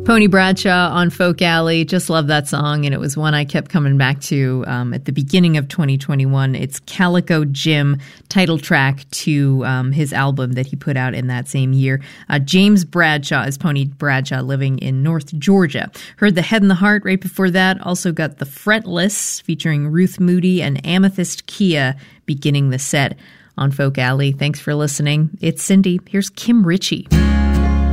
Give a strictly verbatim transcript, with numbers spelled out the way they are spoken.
Pony Bradshaw on Folk Alley. Just love that song, and it was one I kept coming back to um, at the beginning of twenty twenty-one. It's Calico Jim, title track to um, his album that he put out in that same year. Uh, James Bradshaw is Pony Bradshaw, living in North Georgia. Heard The Head and the Heart right before that. Also got The Fretless featuring Ruth Moody and Amethyst Kia beginning the set on Folk Alley. Thanks for listening. It's Cindy. Here's Kim Ritchie.